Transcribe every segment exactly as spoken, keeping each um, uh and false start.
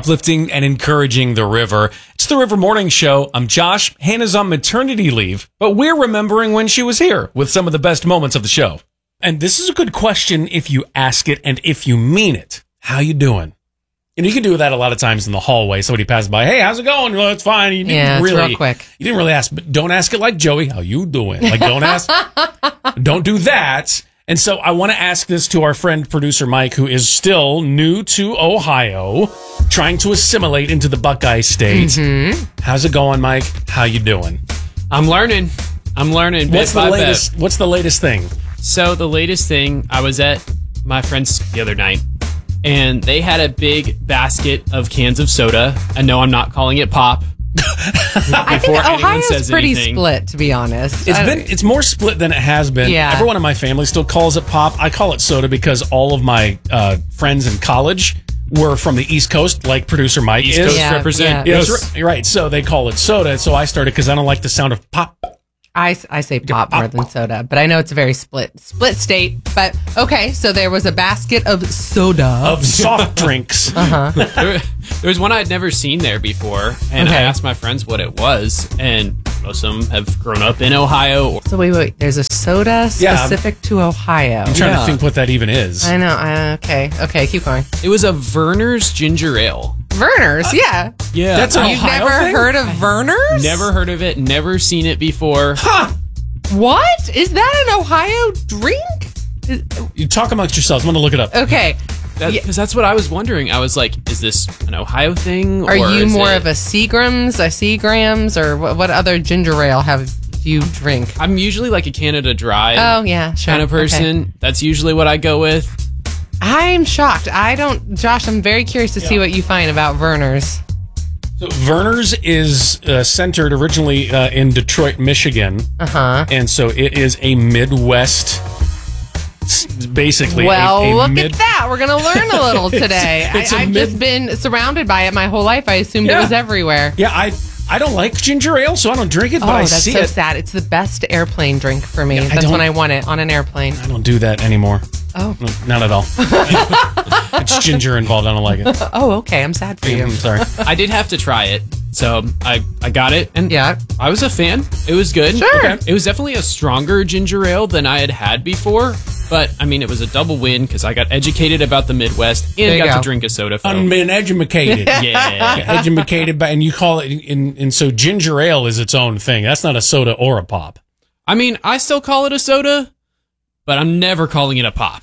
uplifting and encouraging the river. It's the River Morning Show. I'm Josh. Hannah's on maternity leave, but we're remembering when she was here with some of the best moments of the show. And this is a good question if you ask it and if you mean it. How you doing? You know, you can do that a lot of times in the hallway. Somebody passes by, hey, how's it going? Well, it's fine. You didn't yeah, really, it's real quick. You didn't really ask, but don't ask it like Joey. How you doing? Like, don't ask. Don't do that. And so I want to ask this to our friend producer Mike, who is still new to Ohio, trying to assimilate into the Buckeye State. Mm-hmm. How's it going, Mike? How you doing? I'm learning. I'm learning. What's bit the by latest? bit. What's the latest thing? So the latest thing, I was at my friend's the other night, and they had a big basket of cans of soda. I know I'm not calling it pop. I think Ohio's pretty anything. split, to be honest. It's been it's more split than it has been. Yeah. Everyone in my family still calls it pop. I call it soda because all of my uh, friends in college were from the East Coast, like producer Mike East is. Coast yeah, represent. Yeah. Yes. Right, right. So they call it soda. So I started because I don't like the sound of pop. I, I say pop more than soda, but I know it's a very split split state. But okay, so there was a basket of soda. Of soft drinks. Uh-huh. there, there was one I'd never seen there before, and Okay. I asked my friends what it was, and most of them have grown up in Ohio. So wait, wait, there's a soda Yeah, specific to Ohio. I'm trying Yeah. to think what that even is. I know. Uh, okay, okay, keep going. It was a Verner's Ginger Ale. Verner's, yeah. Yeah. That's an You've Ohio never thing? heard of Verner's? Never heard of it, never seen it before. Huh. What? Is that an Ohio drink? Is- You talk amongst yourselves. I'm going to look it up. okay. Because Yeah. that's what I was wondering. I was like, is this an Ohio thing? Are or you is more it- of a Seagram's, a Seagrams, or what, what other ginger ale have you drink? I'm usually like a Canada Dry Oh, yeah, sure. kind of person. Okay. That's usually what I go with. I'm shocked. I don't, Josh, I'm very curious to see Yeah. what you find about Verner's. So Verner's is uh, centered originally uh, in Detroit, Michigan. Uh-huh. And so it is a Midwest, s- basically. a- Well, a look mid- at that. We're going to learn a little today. it's a I, I've mid- just been surrounded by it my whole life. I assumed Yeah. it was everywhere. Yeah, I I don't like ginger ale, so I don't drink it, but Oh, I that's see so it. sad. It's the best airplane drink for me. I that's don't- when I want it, on an airplane. I don't do that anymore. Oh. No, not at all. It's ginger involved. I don't like it. Oh, okay. I'm sad for you. I'm sorry. I did have to try it. So I, I got it, and Yeah. I was a fan. It was good. Sure. Okay. It was definitely a stronger ginger ale than I had had before. But, I mean, it was a double win because I got educated about the Midwest There and you got go. to drink a soda. From. I've been educated. Yeah. Educated, by, and you call it, and, and so ginger ale is its own thing. That's not a soda or a pop. I mean, I still call it a soda, but I'm never calling it a pop.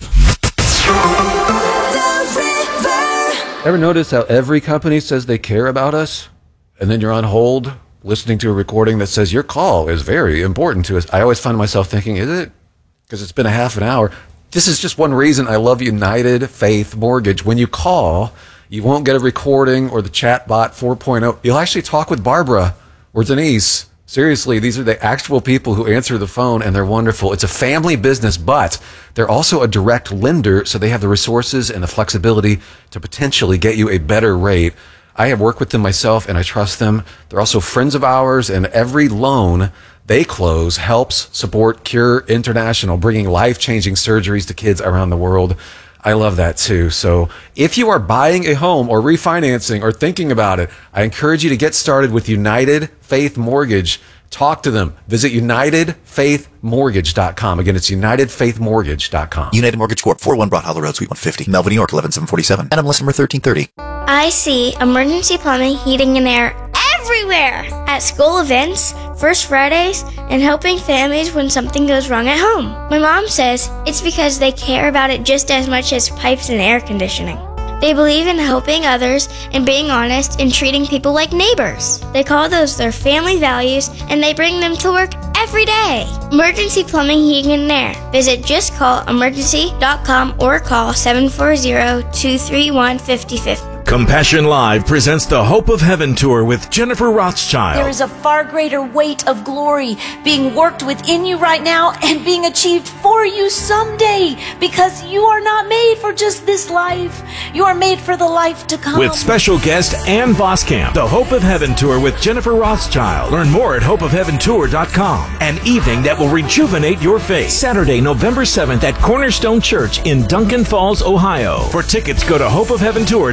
Ever notice how every company says they care about us? And then you're on hold listening to a recording that says your call is very important to us. I always find myself thinking, is it? Because it's been a half an hour. This is just one reason I love United Faith Mortgage. When you call, you won't get a recording or the chat bot four point oh. You'll actually talk with Barbara or Denise. Seriously, these are the actual people who answer the phone, and they're wonderful. It's a family business, but they're also a direct lender, so they have the resources and the flexibility to potentially get you a better rate. I have worked with them myself, and I trust them. They're also friends of ours, and every loan they close helps support Cure International, bringing life-changing surgeries to kids around the world. I love that too. So if you are buying a home or refinancing or thinking about it, I encourage you to get started with United Faith Mortgage. Talk to them. Visit united faith mortgage dot com. Again, it's united faith mortgage dot com. United Mortgage Corp, four oh one Broad Hollow Road, Suite one fifty, Melville, New York, eleven seven forty-seven. And I'm listener thirteen thirty. I see emergency plumbing, heating, and air everywhere at school events, First Fridays, and helping families when something goes wrong at home. My mom says it's because they care about it just as much as pipes and air conditioning. They believe in helping others and being honest and treating people like neighbors. They call those their family values, and they bring them to work every day. Emergency Plumbing, Heating, and Air. Visit just call emergency dot com or call seven four zero, two three one, five oh five oh. Compassion Live presents the Hope of Heaven Tour with Jennifer Rothschild. There is a far greater weight of glory being worked within you right now and being achieved for you someday, because you are not made for just this life. You are made for the life to come. With special guest Ann Voskamp. The Hope of Heaven Tour with Jennifer Rothschild. Learn more at hope of heaven tour dot com. An evening that will rejuvenate your faith. Saturday, November seventh at Cornerstone Church in Duncan Falls, Ohio. For tickets, go to hope of heaven tour dot com.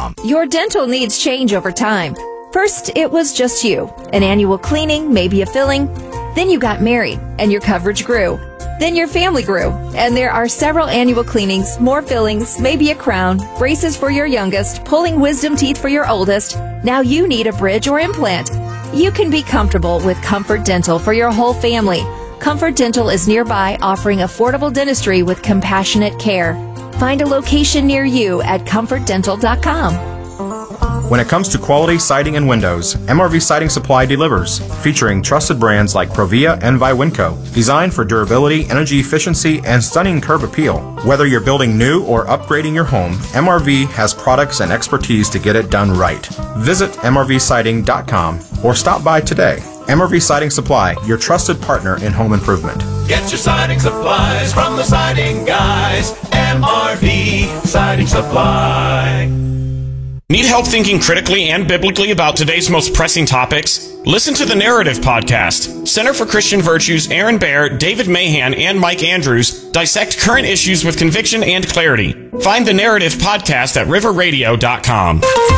com. Your dental needs change over time. First, it was just you. An annual cleaning, maybe a filling. Then you got married, and your coverage grew. Then your family grew, and there are several annual cleanings, more fillings, maybe a crown, braces for your youngest, pulling wisdom teeth for your oldest. Now you need a bridge or implant. You can be comfortable with Comfort Dental for your whole family. Comfort Dental is nearby, offering affordable dentistry with compassionate care. Find a location near you at comfort dental dot com. When it comes to quality siding and windows, M R V Siding Supply delivers, featuring trusted brands like Provia and Viwinco, designed for durability, energy efficiency, and stunning curb appeal. Whether you're building new or upgrading your home, M R V has products and expertise to get it done right. Visit M R V siding dot com or stop by today. M R V Siding Supply, your trusted partner in home improvement. Get your siding supplies from the siding guys. M R V Siding Supply. Need help thinking critically and biblically about today's most pressing topics? Listen to the Narrative Podcast. Center for Christian Virtues, Aaron Baer, David Mahan, and Mike Andrews dissect current issues with conviction and clarity. Find the Narrative Podcast at river radio dot com.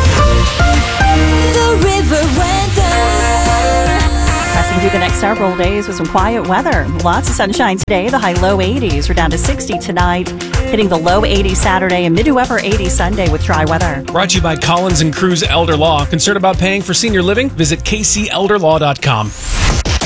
The River Weather. Passing through the next several days with some quiet weather. Lots of sunshine today. The high low eighties. We're down to sixty tonight. Hitting the low eighties Saturday and mid to upper eighties Sunday with dry weather. Brought to you by Collins and Cruz Elder Law. Concerned about paying for senior living? Visit k c elder law dot com.